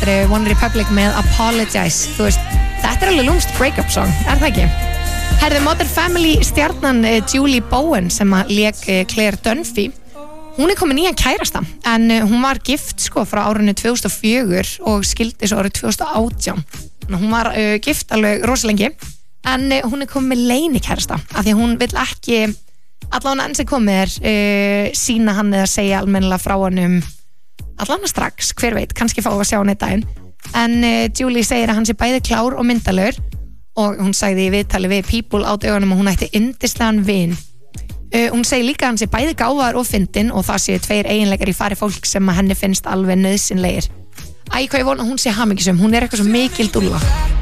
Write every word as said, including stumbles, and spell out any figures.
þetta er One Republic með Apologize. Þú veist, þetta er alveg lúmst breakup song, er það ekki? Herðu, Modern Family stjarnan uh, Julie Bowen sem að lék uh, Claire Dunphy, hún er komið nýjan kærasta, en uh, hún var gift sko frá árinu tvö þúsund og fjögur og skildi svo árið tvö þúsund og átján. Hún var uh, gift alveg rosalengi, en uh, hún er komið með leyni kærasta, af því að hún vill ekki, allan enn sem komið er, uh, sína hann eða segja almennilega frá hann um allan strax, hver veit, kannski fá að sjá hann einn daginn. En uh, Julie segir að hann sé bæði klár og myndalegur, og hún sagði í viðtali við People á dögunum að hún ætti yndislegan vin. Uh, hún segir líka að hann sé bæði gáfaður og fyndinn og það séu tveir eiginleikar í fari fólk sem að henni finnst alveg nauðsynlegir. Æ, hvað ég vona að hún sé hamingjusöm, hún er eitthvað svo mikil dúlla.